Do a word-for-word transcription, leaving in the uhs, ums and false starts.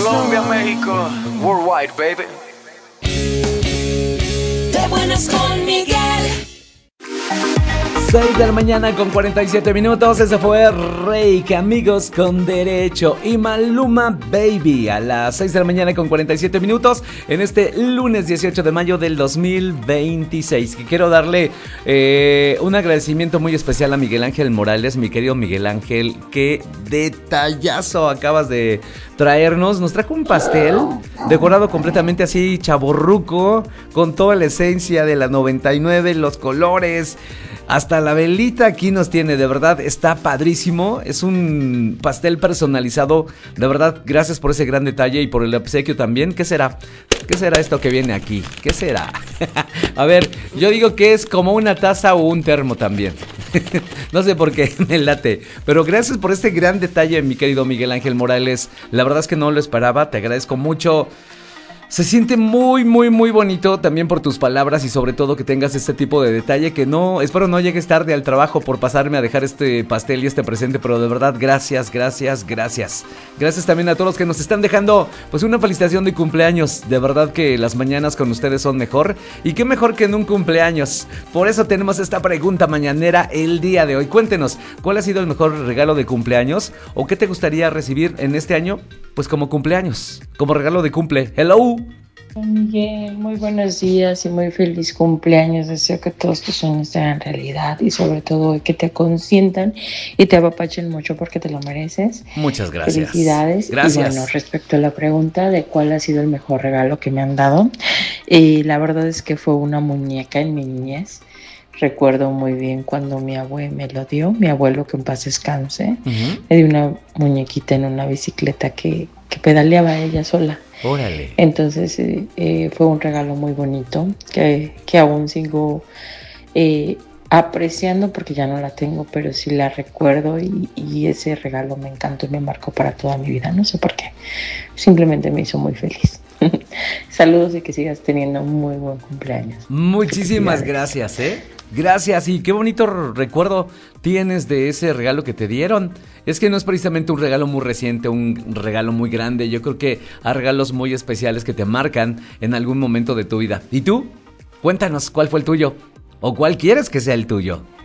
Colombia, México, worldwide, baby. De buenas con Miguel. seis de la mañana con cuarenta y siete minutos. Ese fue Reik, Amigos con Derecho, y Maluma Baby a las seis de la mañana con cuarenta y siete minutos en este lunes dieciocho de mayo del dos mil veintiséis. Que quiero darle eh, un agradecimiento muy especial a Miguel Ángel Morales, mi querido Miguel Ángel. Qué detallazo acabas de traernos. Nos trajo un pastel decorado completamente así chavorruco, con toda la esencia de la noventa y nueve, los colores. Hasta la velita aquí nos tiene, de verdad, está padrísimo. Es un pastel personalizado, de verdad, gracias por ese gran detalle y por el obsequio también. ¿Qué será? ¿Qué será esto que viene aquí? ¿Qué será? A ver, yo digo que es como una taza o un termo también. No sé por qué me late, pero gracias por este gran detalle, mi querido Miguel Ángel Morales. La verdad es que no lo esperaba, te agradezco mucho. Se siente muy, muy, muy bonito también por tus palabras y sobre todo que tengas este tipo de detalle que no, espero no llegues tarde al trabajo por pasarme a dejar este pastel y este presente, pero de verdad, gracias, gracias, gracias. Gracias también a todos los que nos están dejando pues una felicitación de cumpleaños. De verdad que las mañanas con ustedes son mejor y qué mejor que en un cumpleaños. Por eso tenemos esta pregunta mañanera el día de hoy. Cuéntenos, ¿cuál ha sido el mejor regalo de cumpleaños o qué te gustaría recibir en este año? Pues como cumpleaños, como regalo de cumple. Hello. Miguel, muy buenos días y muy feliz cumpleaños. Deseo que todos tus sueños sean realidad y sobre todo que te consientan y te apapachen mucho porque te lo mereces. Muchas gracias. Felicidades. Gracias. Y bueno, respecto a la pregunta de cuál ha sido el mejor regalo que me han dado, eh, la verdad es que fue una muñeca en mi niñez. Recuerdo muy bien cuando mi abuelo me lo dio, mi abuelo, que en paz descanse, uh-huh. Me dio una muñequita en una bicicleta que, que pedaleaba ella sola. Órale. Entonces eh, eh, fue un regalo muy bonito que, que aún sigo eh, apreciando porque ya no la tengo, pero sí la recuerdo y, y ese regalo me encantó y me marcó para toda mi vida. No sé por qué, simplemente me hizo muy feliz. Saludos y que sigas teniendo un muy buen cumpleaños. Muchísimas gracias, ¿eh? Gracias, y qué bonito recuerdo tienes de ese regalo que te dieron. Es que no es precisamente un regalo muy reciente, un regalo muy grande. Yo creo que hay regalos muy especiales que te marcan en algún momento de tu vida. ¿Y tú? Cuéntanos, ¿cuál fue el tuyo? ¿O cuál quieres que sea el tuyo?